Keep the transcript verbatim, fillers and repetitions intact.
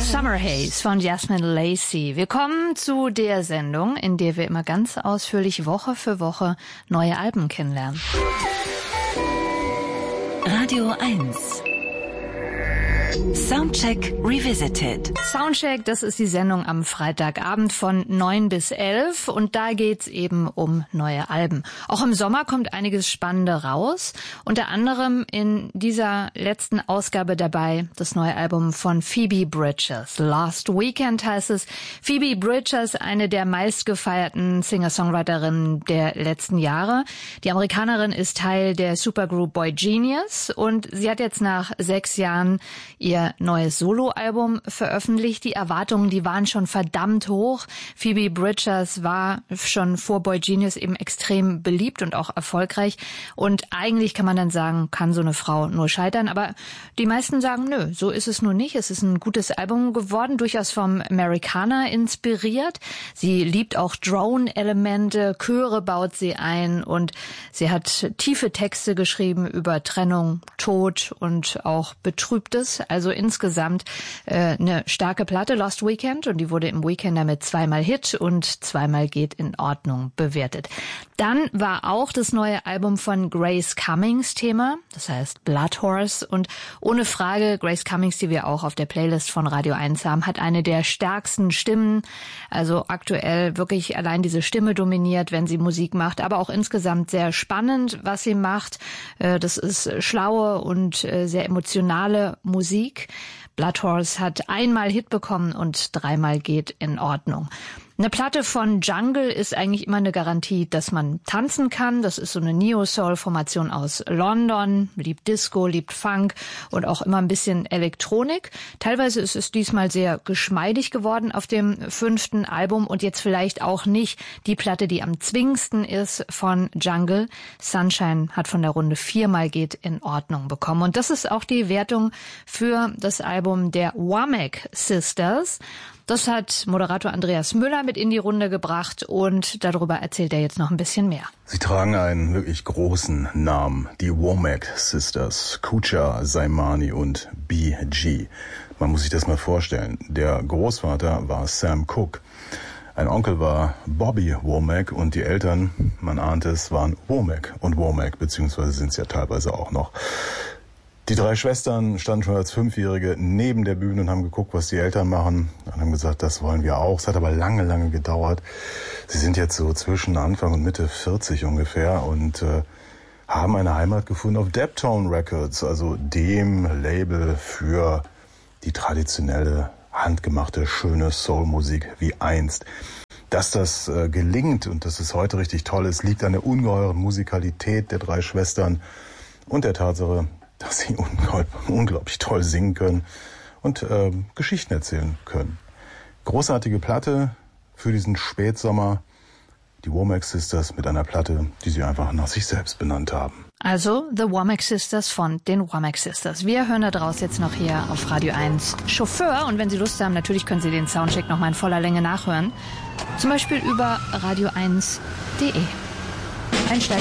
Summer Haze von Jasmine Lacey. Wir kommen zu der Sendung, in der wir immer ganz ausführlich Woche für Woche neue Alben kennenlernen. Radio eins. Soundcheck Revisited. Soundcheck, das ist die Sendung am Freitagabend von neun bis elf und da geht's eben um neue Alben. Auch im Sommer kommt einiges Spannende raus. Unter anderem in dieser letzten Ausgabe dabei das neue Album von Phoebe Bridgers. Last Weekend heißt es. Phoebe Bridgers, eine der meistgefeierten Singer-Songwriterinnen der letzten Jahre. Die Amerikanerin ist Teil der Supergroup Boy Genius und sie hat jetzt nach sechs Jahren ihr neues Soloalbum veröffentlicht. Die Erwartungen, die waren schon verdammt hoch. Phoebe Bridgers war schon vor Boy Genius eben extrem beliebt und auch erfolgreich. Und eigentlich kann man dann sagen, kann so eine Frau nur scheitern. Aber die meisten sagen, nö, so ist es nur nicht. Es ist ein gutes Album geworden, durchaus vom Amerikaner inspiriert. Sie liebt auch Drone-Elemente, Chöre baut sie ein und sie hat tiefe Texte geschrieben über Trennung, Tod und auch Betrübtes. Also insgesamt äh, eine starke Platte, Lost Weekend, und die wurde im Weekend damit zweimal Hit und zweimal geht in Ordnung bewertet. Dann war auch das neue Album von Grace Cummings Thema, das heißt Blood Horse, und ohne Frage, Grace Cummings, die wir auch auf der Playlist von Radio eins haben, hat eine der stärksten Stimmen, also aktuell wirklich allein diese Stimme dominiert, wenn sie Musik macht, aber auch insgesamt sehr spannend, was sie macht. Äh, das ist schlaue und äh, sehr emotionale Musik. Blood Horse hat einmal Hit bekommen und dreimal geht in Ordnung. Eine Platte von Jungle ist eigentlich immer eine Garantie, dass man tanzen kann. Das ist so eine Neo-Soul-Formation aus London, liebt Disco, liebt Funk und auch immer ein bisschen Elektronik. Teilweise ist es diesmal sehr geschmeidig geworden auf dem fünften Album und jetzt vielleicht auch nicht die Platte, die am zwingendsten ist von Jungle. Sunshine hat von der Runde viermal geht in Ordnung bekommen. Und das ist auch die Wertung für das Album der Womack Sisters. Das hat Moderator Andreas Müller mit in die Runde gebracht und darüber erzählt er jetzt noch ein bisschen mehr. Sie tragen einen wirklich großen Namen, die Womack Sisters, Kucha, Saimani und B G. Man muss sich das mal vorstellen. Der Großvater war Sam Cooke, ein Onkel war Bobby Womack und die Eltern, man ahnt es, waren Womack und Womack, beziehungsweise sind es ja teilweise auch noch. Die drei Schwestern standen schon als Fünfjährige neben der Bühne und haben geguckt, was die Eltern machen und haben gesagt, das wollen wir auch. Es hat aber lange, lange gedauert. Sie sind jetzt so zwischen Anfang und Mitte vierzig ungefähr und äh, haben eine Heimat gefunden auf Deptone Records, also dem Label für die traditionelle, handgemachte, schöne Soulmusik wie einst. Dass das äh, gelingt und dass es heute richtig toll ist, liegt an der ungeheuren Musikalität der drei Schwestern und der Tatsache, dass sie unglaublich toll singen können und äh, Geschichten erzählen können. Großartige Platte für diesen Spätsommer. Die Womack Sisters mit einer Platte, die sie einfach nach sich selbst benannt haben. Also The Womack Sisters von den Womack Sisters. Wir hören da draus jetzt noch hier auf Radio eins Chauffeur. Und wenn Sie Lust haben, natürlich können Sie den Soundcheck noch mal in voller Länge nachhören. Zum Beispiel über radio eins punkt de. Einsteigen.